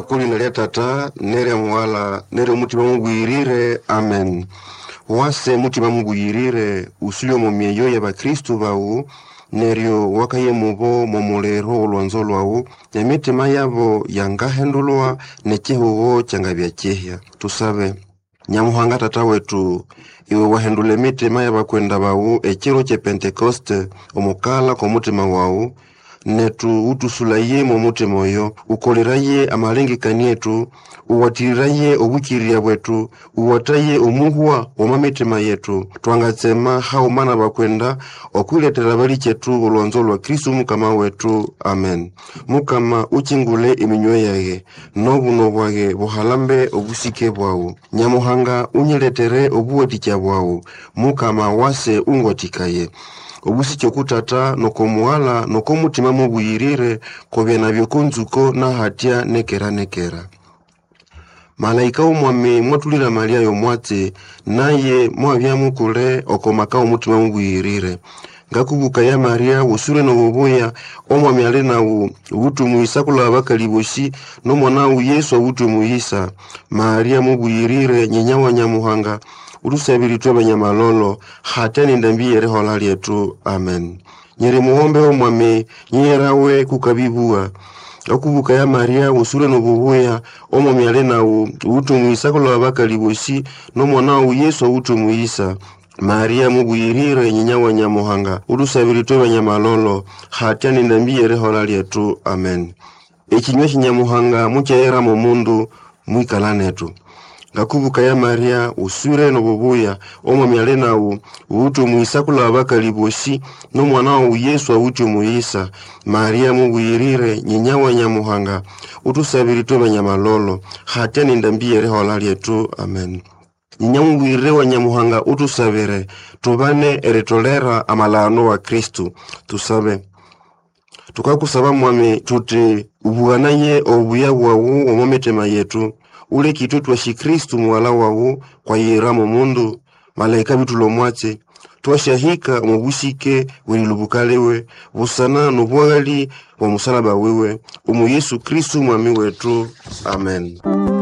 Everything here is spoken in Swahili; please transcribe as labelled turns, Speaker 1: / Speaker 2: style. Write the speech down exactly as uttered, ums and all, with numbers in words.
Speaker 1: kuli nalia tata nere mwala nere mutima mungu irire amen. Wase mutima mungu irire usilio momieyo ya ba Kristu bau nerio wakaye mubo momolero olwanzo lwao nyamitima yabo yangahendulwa nechehuo changabya chehya. Tusabe. Nyamuhanga tata wetu iwe wahendule mitima yaba kwenda bau echiro che Pentekoste omukala kwa mutima wao netu utusulaye mu mutima oyo ukoleraye amalengekani yetu uwatiriraye obukiria bwetu uwataye omuhwa omamitima yetu twangatsema haumana bakwenda okwiletera bali chetu olwanzo lwa Kristu mukama wetu amen. Mukama uchingule iminywa yage nobuno bwage buhalambe obusike bwao Nyamuhanga unyiletere obuwatikya bwao Mukama wase ungotikaye obusicho kutata nokomuala nokomutima mubuyirire kobya nabyo konzuko na hatya nekera nekera. Malaika omwami mwatulira Maria yomwate naye mwabya mukule okomaka omutima mubuyirire ngakubuka ya Maria usure no boboya omwami ale nawo ubutumuisa kula bakaliboshi no mwana u Yesu ubutumuisa Maria mubuyirire nyenyawa Nyamuhanga urusabiri twa banyamalolo hatani ndambiye rehola lyetu amen. Nyeri muombe omwami nyerawe kukabibua okubuka ya Maria usure no boboya omwami ale nawo ubutumuisa kula bakaliboshi no mwana u Yesu ubutumuisa Maria mubuyirire nyenyawa Nyamuhanga urusabiri twa banyamalolo hatani ndambiye rehola lyetu amen. Ekinywa kinyamuhanga mukyera mu mundu mwikalanetu ngakubuka ya Maria usure no boboya omwami ale nawo ubutumuisa kula bakaliboshi no mwana wa Yesu ubutumuisa Maria mubuyirire nyenyawa Nyamuhanga utusabiri twa banyamalolo hatani ndambiye rehola lyetu amen. Nyamubuyirire wa Nyamuhanga utusabire tubane eritolera amalano wa Kristu. Tusabe. Tukakusaba mwami tuti ubuanaye obuya bwawu omometema yetu ule kitu twashi Kristu mwala wawu kwa yera mu mundu malaika bitulo mwate twashahika mubusike welilubukalewe busana nobwagali wa musalaba wewe umu Yesu Kristu mwami wetu amen.